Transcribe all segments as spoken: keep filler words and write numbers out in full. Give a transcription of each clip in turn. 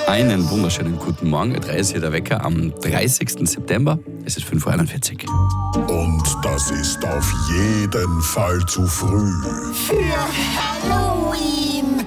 Einen wunderschönen guten Morgen. drei ist hier der Wecker am dreißigsten September. Es ist fünf Uhr einundvierzig. Und das ist auf jeden Fall zu früh. Für Halloween.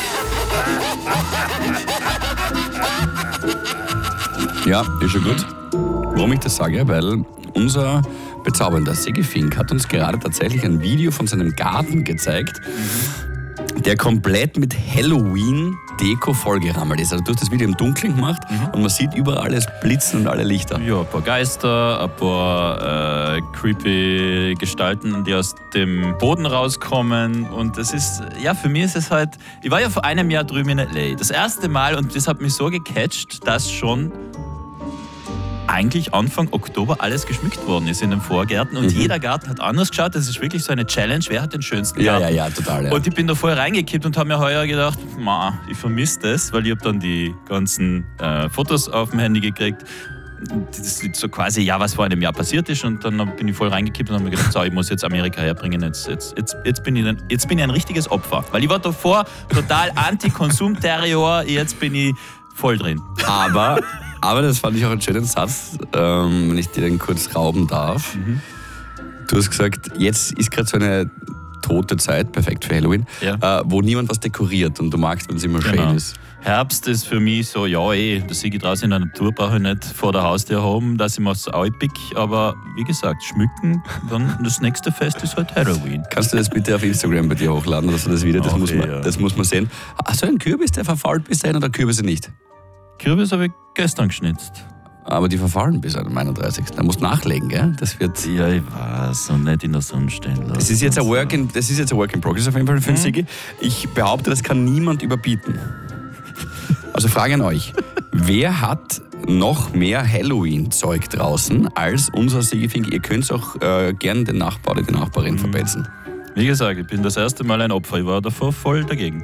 Ja, ist schon gut. Warum ich das sage? Weil unser bezaubernder Sigi Fink hat uns gerade tatsächlich ein Video von seinem Garten gezeigt, der komplett mit Halloween-Deko vollgerammelt ist. Also du hast das Video im Dunkeln gemacht mhm. und man sieht überall alles blitzen und alle Lichter. Ja, ein paar Geister, ein paar äh, creepy Gestalten, die aus dem Boden rauskommen. Und das ist, ja, für mich ist es halt, ich war ja vor einem Jahr drüben in L A. Das erste Mal, und das hat mich so gecatcht, dass schon eigentlich Anfang Oktober alles geschmückt worden ist in den Vorgärten und mhm. jeder Garten hat anders geschaut. Das ist wirklich so eine Challenge. Wer hat den schönsten ja, Garten? Ja, ja, total. Ja. Und ich bin da voll reingekippt und habe mir heuer gedacht, ma, ich vermisse das, weil ich habe dann die ganzen äh, Fotos auf dem Handy gekriegt. Das ist so quasi, ja, was vor einem Jahr passiert ist, und dann bin ich voll reingekippt und habe mir gedacht, so, ich muss jetzt Amerika herbringen, jetzt, jetzt, jetzt, jetzt, bin ich ein, jetzt bin ich ein richtiges Opfer. Weil ich war davor total Anti-Konsum-Terror, jetzt bin ich voll drin. Aber... Aber das fand ich auch einen schönen Satz, ähm, wenn ich dir den kurz rauben darf. Mhm. Du hast gesagt, jetzt ist gerade so eine tote Zeit, perfekt für Halloween, ja. äh, wo niemand was dekoriert und du magst, wenn es immer genau. schön ist. Herbst ist für mich so, ja eh, da sehe ich draußen in der Natur, brauche ich nicht vor der Haustür haben, dass ich mir so pick. Aber wie gesagt, schmücken, dann das nächste Fest ist halt Halloween. Kannst du das bitte auf Instagram bei dir hochladen, oder so das Video? Das, okay, muss man, ja. das muss man sehen. Hast du einen Kürbis, der verfault bis dahin, oder Kürbisse nicht? Kürbis habe ich gestern geschnitzt. Aber die verfallen bis am einunddreißigsten Da musst du nachlegen, gell? Das wird... Ja, ich weiß. Und nicht in der Sonne stehen lassen. Das ist jetzt ein Work in, das ist jetzt ein Work in Progress auf jeden Fall für den mhm. Sigi. Ich behaupte, das kann niemand überbieten. Also Frage an euch. Wer hat noch mehr Halloween-Zeug draußen als unser Sigi Fink? Ihr könnt auch äh, gerne den Nachbar oder die Nachbarin mhm. verpetzen. Wie gesagt, ich bin das erste Mal ein Opfer. Ich war davor voll dagegen.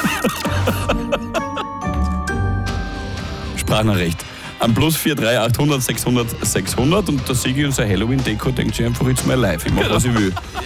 Sprachnachricht. Am plus vier drei achthundert sechshundert sechshundert und der Sigi und sein Halloween-Deko denkt sich einfach jetzt mal live. Ich mach, was ich will.